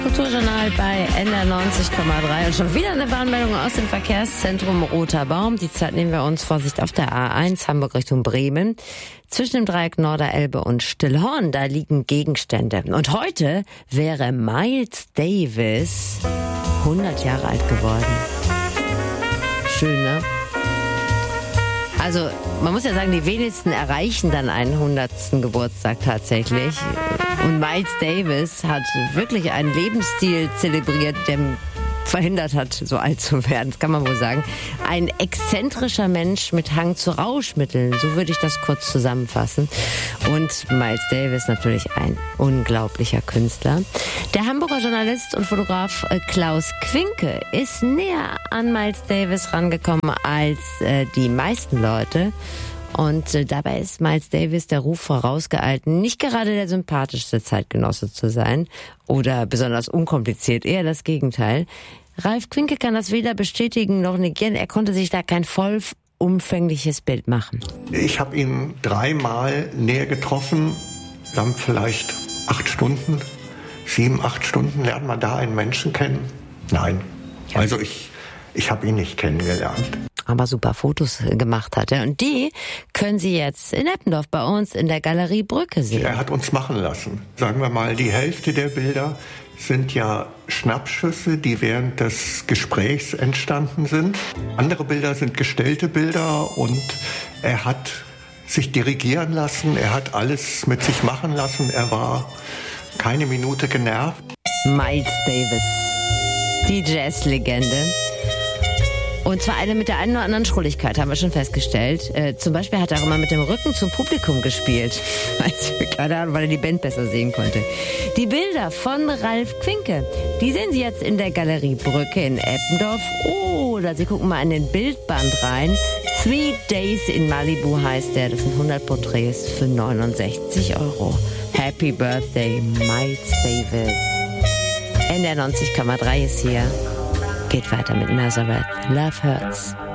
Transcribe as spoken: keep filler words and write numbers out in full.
Kulturjournal bei N R neunzig Komma drei und schon wieder eine Warnmeldung aus dem Verkehrszentrum Roter Baum. Die Zeit nehmen wir uns. Vorsicht auf der A eins, Hamburg Richtung Bremen. Zwischen dem Dreieck Norderelbe und Stillhorn, da liegen Gegenstände. Und heute wäre Miles Davis hundert Jahre alt geworden. Schön, ne? Also, man muss ja sagen, die wenigsten erreichen dann einen hundertsten Geburtstag tatsächlich. Und Miles Davis hat wirklich einen Lebensstil zelebriert, der verhindert hat, so alt zu werden, das kann man wohl sagen. Ein exzentrischer Mensch mit Hang zu Rauschmitteln, so würde ich das kurz zusammenfassen. Und Miles Davis natürlich ein unglaublicher Künstler. Der Hamburger Journalist und Fotograf Klaus Quinke ist näher an Miles Davis rangekommen als äh, die meisten Leute. Und äh, dabei ist Miles Davis der Ruf vorausgeeilt, nicht gerade der sympathischste Zeitgenosse zu sein oder besonders unkompliziert, eher das Gegenteil. Ralf Quinke kann das weder bestätigen noch negieren. Er konnte sich da kein vollumfängliches Bild machen. Ich habe ihn dreimal näher getroffen. Wir haben vielleicht acht Stunden, sieben, acht Stunden. Lernt man da einen Menschen kennen? Nein. Ja. Also ich, ich habe ihn nicht kennengelernt. Aber super Fotos gemacht hat er. Und die können Sie jetzt in Eppendorf bei uns in der Galerie Brücke sehen. Er hat uns machen lassen. Sagen wir mal, die Hälfte der Bilder sind ja Schnappschüsse, die während des Gesprächs entstanden sind. Andere Bilder sind gestellte Bilder und er hat sich dirigieren lassen. Er hat alles mit sich machen lassen. Er war keine Minute genervt. Miles Davis, die Jazzlegende. Und zwar eine mit der einen oder anderen Schrulligkeit, haben wir schon festgestellt. Äh, zum Beispiel hat er auch immer mit dem Rücken zum Publikum gespielt. Keine Ahnung, weil er die Band besser sehen konnte. Die Bilder von Ralf Quinke, die sehen Sie jetzt in der Galerie Brücke in Eppendorf. Oder Sie gucken mal in den Bildband rein. Three Days in Malibu heißt der. Das sind hundert Porträts für neunundsechzig Euro. Happy Birthday, Miles Davis. N R neunzig Komma drei ist hier. Geht weiter mit Nazareth. Love Hurts.